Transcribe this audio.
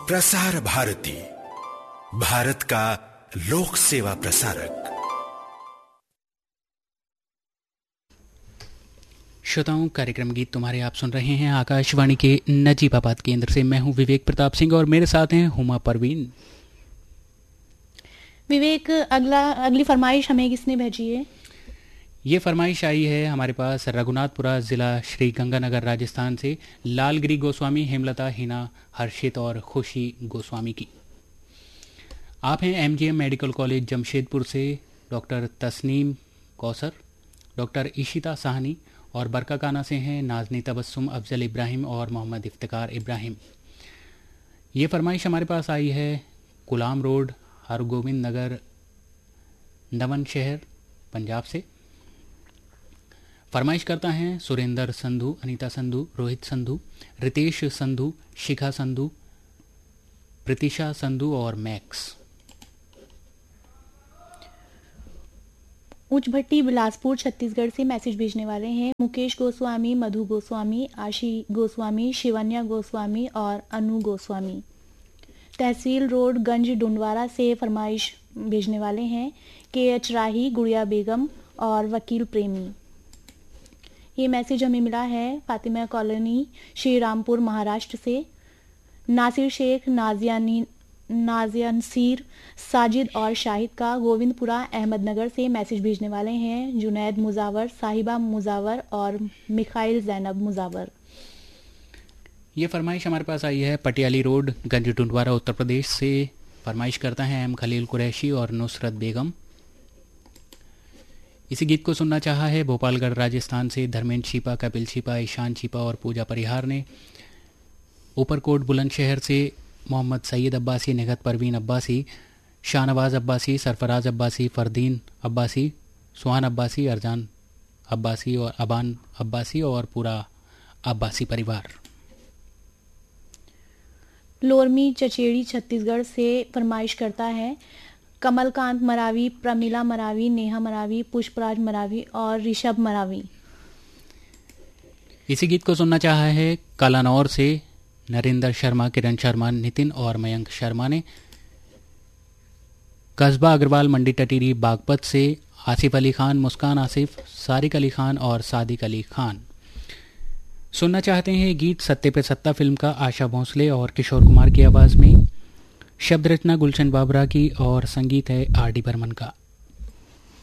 प्रसार भारती, भारत का लोक सेवा प्रसारक। श्रोताओं, कार्यक्रम गीत तुम्हारे आप सुन रहे हैं आकाशवाणी के नजीबाबाद केंद्र से। मैं हूं विवेक प्रताप सिंह और मेरे साथ हैं हुमा परवीन। विवेक, अगली फरमाइश हमें किसने भेजी है? ये फरमाइश आई है हमारे पास रघुनाथपुरा ज़िला श्री गंगानगर राजस्थान से लालगिरी गोस्वामी, हेमलता, हिना, हर्षित और खुशी गोस्वामी की। आप हैं एमजीएम मेडिकल कॉलेज जमशेदपुर से डॉक्टर तस्नीम कौसर, डॉक्टर इशिता साहनी और बरकाकाना से हैं नाजनी तबस्सुम, अफजल इब्राहिम और मोहम्मद इफ्तिकार इब्राहिम। ये फरमाइश हमारे पास आई है गुलाम रोड, हरगोविंद नगर, नवन शहर, पंजाब से। फरमाइश करता है सुरेंद्र संधू, अनीता संधू, रोहित संधू, रितेश संधू, शिखा संधू, प्रीतिशा संधू और मैक्स। उच्च भट्टी बिलासपुर छत्तीसगढ़ से मैसेज भेजने वाले हैं मुकेश गोस्वामी, मधु गोस्वामी, आशी गोस्वामी, शिवन्या गोस्वामी और अनु गोस्वामी। तहसील रोड गंज डुंडवारा से फरमाइश भेजने वाले हैं KH राही, गुड़िया बेगम और वकील प्रेमी। ये मैसेज हमें मिला है फातिमा कॉलोनी, श्री रामपुर, महाराष्ट्र से। नासिर शेख, नाजियानसीर, साजिद और शाहिद का गोविंदपुरा अहमदनगर से मैसेज भेजने वाले हैं जुनैद मुजावर, साहिबा मुजावर और मिखाइल जैनब मुजावर। ये फरमाइश हमारे पास आई है पटियाली रोड गंज डुंडवारा, उत्तर प्रदेश से। फरमाइश करता है एम खलील कुरैशी और नुसरत बेगम। इसी गीत को सुनना चाहा है भोपालगढ़ राजस्थान से धर्मेंद्र छिपा, कपिल छिपा, ईशान छिपा और पूजा परिहार ने। ऊपरकोट बुलंदशहर से मोहम्मद सईद अब्बासी, निगत परवीन अब्बासी, शाहनवाज अब्बासी, सरफराज अब्बासी, फरदीन अब्बासी, सुहान अब्बासी, अरजान अब्बासी और अबान अब्बासी और पूरा अब्बासी परिवार। लोरमी चचेड़ी छत्तीसगढ़ से फरमाइश करता है कमलकांत मरावी, प्रमिला मरावी, नेहा मरावी, पुष्पराज मरावी और ऋषभ मरावी। इसी गीत को सुनना चाहा है कलानौर से नरेंद्र शर्मा, किरण शर्मा, नितिन और मयंक शर्मा ने। कस्बा अग्रवाल, मंडी टटीरी, बागपत से आसिफ अली खान, मुस्कान आसिफ, सारिक अली खान और सादिक अली खान सुनना चाहते हैं गीत सत्ते पे सत्ता फिल्म का आशा भोंसले और किशोर कुमार की आवाज़ में। शब्द रचना गुलशन बाबरा की और संगीत है RD बर्मन का।